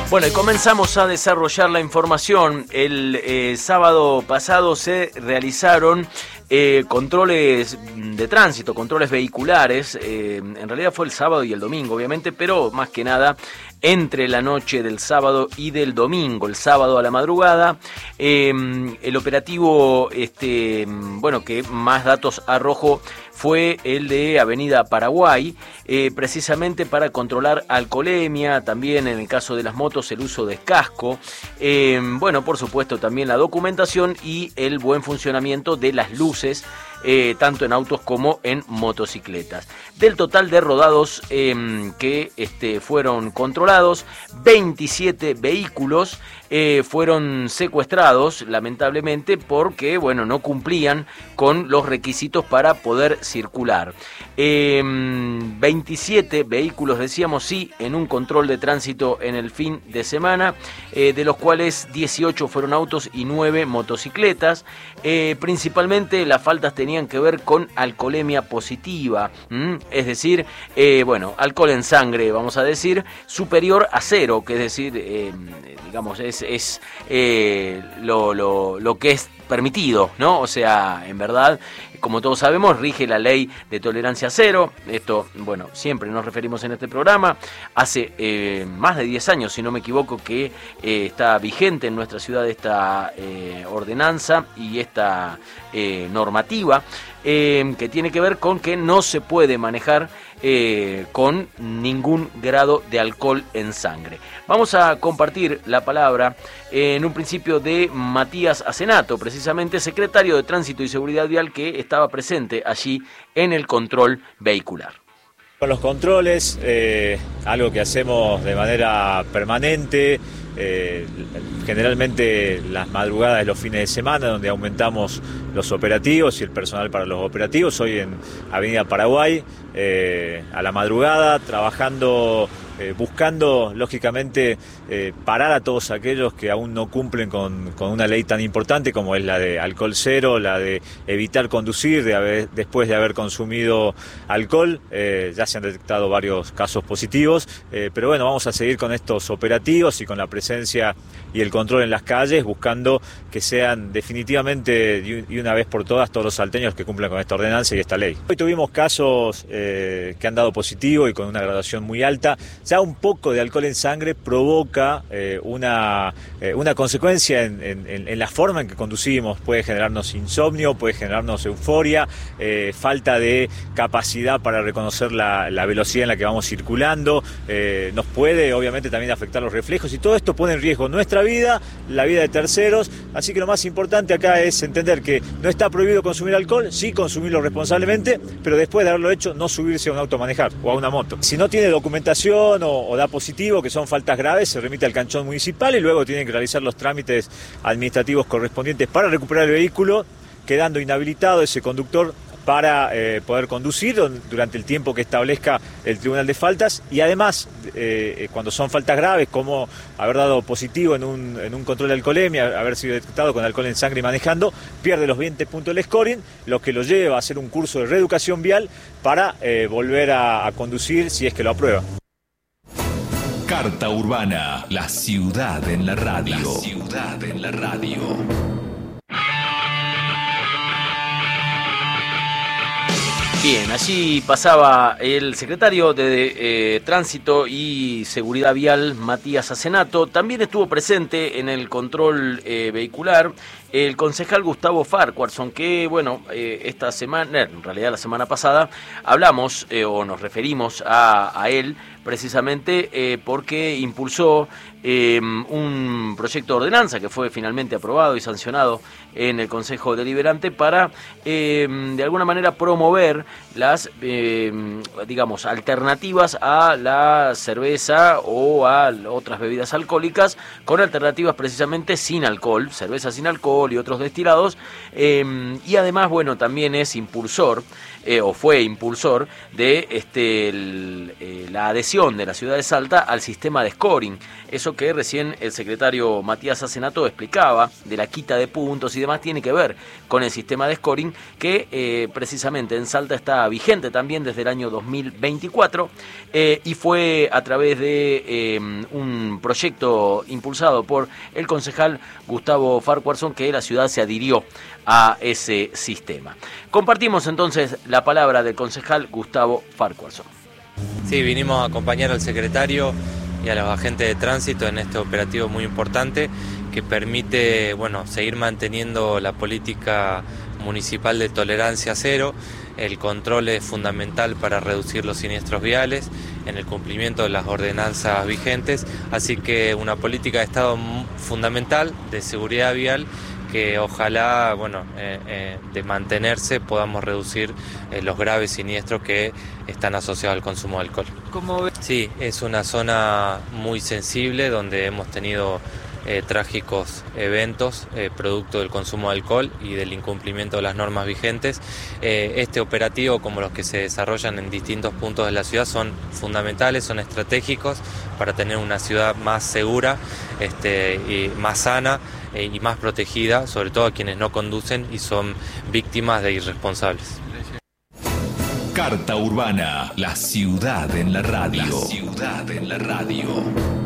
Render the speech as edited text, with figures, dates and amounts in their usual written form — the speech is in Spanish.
Bueno, y comenzamos a desarrollar la información. El sábado pasado se realizaron controles de tránsito, controles vehiculares. En realidad fue el sábado y el domingo, obviamente, pero más que nada entre la noche del sábado y del domingo. El sábado a la madrugada, el operativo, bueno, que más datos arrojó fue el de Avenida Paraguay, precisamente para controlar alcoholemia, también en el caso de las motos el uso de casco, bueno, por supuesto también la documentación y el buen funcionamiento de las luces, tanto en autos como en motocicletas. Del total de rodados que fueron controlados, 27 vehículos fueron secuestrados, lamentablemente, porque bueno, no cumplían con los requisitos para poder circular. 27 vehículos, decíamos, sí, en un control de tránsito en el fin de semana, de los cuales 18 fueron autos y 9 motocicletas. Principalmente las faltas tenían que ver con alcoholemia positiva, es decir, bueno, alcohol en sangre, vamos a decir, superior a 0, que es decir, digamos, es lo que es permitido, ¿no? O sea, en verdad, como todos sabemos, rige la ley de tolerancia cero. Esto, bueno, siempre nos referimos en este programa. Hace más de 10 años, si no me equivoco, que está vigente en nuestra ciudad esta ordenanza y esta normativa que tiene que ver con que no se puede manejar con ningún grado de alcohol en sangre. Vamos a compartir la palabra en un principio de Matías Acenato, precisamente secretario de Tránsito y Seguridad Vial, que estaba presente allí en el control vehicular. Con los controles, algo que hacemos de manera permanente, generalmente las madrugadas de los fines de semana, donde aumentamos los operativos y el personal para los operativos. Hoy en Avenida Paraguay, a la madrugada, trabajando, buscando lógicamente parar a todos aquellos que aún no cumplen con una ley tan importante como es la de alcohol cero, la de evitar conducir después de haber consumido alcohol. Ya se han detectado varios casos positivos, pero bueno, vamos a seguir con estos operativos y con la presencia y el control en las calles, buscando que sean definitivamente y una vez por todas todos los salteños que cumplan con esta ordenanza y esta ley. Hoy tuvimos casos que han dado positivo y con una graduación muy alta. Ya un poco de alcohol en sangre provoca una consecuencia en la forma en que conducimos. Puede generarnos insomnio, puede generarnos euforia, falta de capacidad para reconocer la velocidad en la que vamos circulando, nos puede obviamente también afectar los reflejos, y todo esto pone en riesgo nuestra vida, la vida de terceros. Así que lo más importante acá es entender que no está prohibido consumir alcohol, sí consumirlo responsablemente, pero después de haberlo hecho no subirse a un auto a manejar o a una moto. Si no tiene documentación o da positivo, que son faltas graves, se remite al canchón municipal y luego tienen que realizar los trámites administrativos correspondientes para recuperar el vehículo, quedando inhabilitado ese conductor para poder conducir durante el tiempo que establezca el Tribunal de Faltas. Y además, cuando son faltas graves, como haber dado positivo en un control de alcoholemia, haber sido detectado con alcohol en sangre y manejando, pierde los 20 puntos del scoring, lo que lo lleva a hacer un curso de reeducación vial para volver a conducir si es que lo aprueba. Carta Urbana, la ciudad en la radio. La ciudad en la radio. Bien, allí pasaba el secretario de Tránsito y Seguridad Vial, Matías Acenato. También estuvo presente en el control vehicular el concejal Gustavo Farquharson, que bueno, esta semana, en realidad la semana pasada, hablamos o nos referimos a él precisamente porque impulsó un proyecto de ordenanza que fue finalmente aprobado y sancionado en el Consejo Deliberante para de alguna manera promover las digamos alternativas a la cerveza o a otras bebidas alcohólicas, con alternativas precisamente sin alcohol, cerveza sin alcohol y otros destilados, y además bueno, también es impulsor o fue impulsor de la adhesión de la ciudad de Salta al sistema de scoring. Eso que recién el secretario Matías Azenato explicaba, de la quita de puntos y demás, tiene que ver con el sistema de scoring que precisamente en Salta está vigente también desde el año 2024 y fue a través de un proyecto impulsado por el concejal Gustavo Farquharson que la ciudad se adhirió a ese sistema. Compartimos entonces la palabra del concejal Gustavo Farquharson. Sí, vinimos a acompañar al secretario y a los agentes de tránsito en este operativo muy importante que permite, seguir manteniendo la política municipal de tolerancia cero. El control es fundamental para reducir los siniestros viales en el cumplimiento de las ordenanzas vigentes, así que una política de Estado fundamental de seguridad vial que ojalá, de mantenerse, podamos reducir los graves siniestros que están asociados al consumo de alcohol. Sí, es una zona muy sensible donde hemos tenido trágicos eventos producto del consumo de alcohol y del incumplimiento de las normas vigentes. Este operativo, como los que se desarrollan en distintos puntos de la ciudad, son fundamentales, son estratégicos para tener una ciudad más segura, y más sana y más protegida, sobre todo a quienes no conducen y son víctimas de irresponsables. Carta Urbana, la ciudad en la radio. La ciudad en la radio.